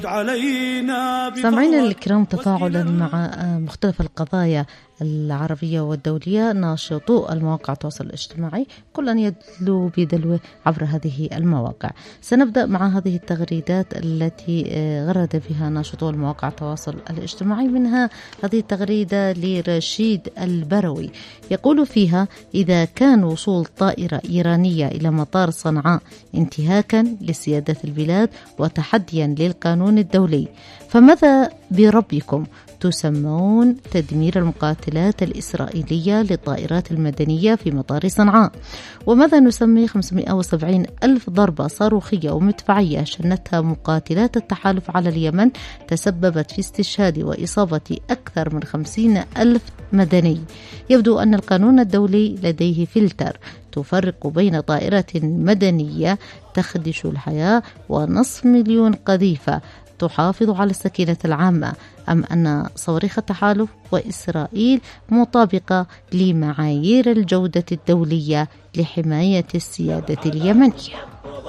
سامعين الكرام، تفاعلا مع مختلف القضايا العربية والدولية ناشطو المواقع التواصل الاجتماعي كل أن يدلو بدلو عبر هذه المواقع. سنبدأ مع هذه التغريدات التي غرد فيها ناشطو المواقع التواصل الاجتماعي. منها هذه التغريدة لرشيد البروي، يقول فيها: إذا كان وصول طائرة إيرانية إلى مطار صنعاء انتهاكا لسيادة البلاد وتحديا للقانون الدولي، فماذا بربكم تسمون تدمير المقاتلات الإسرائيلية للطائرات المدنية في مطار صنعاء؟ وماذا نسمي 570 ألف ضربة صاروخية ومدفعية شنتها مقاتلات التحالف على اليمن تسببت في استشهاد وإصابة أكثر من 50 ألف مدني؟ يبدو أن القانون الدولي لديه فلتر تفرق بين طائرة مدنية تخدش الحياة ونصف مليون قذيفة تحافظ على السكينة العامة، أم أن صواريخ التحالف وإسرائيل مطابقة لمعايير الجودة الدولية لحماية السيادة اليمنية؟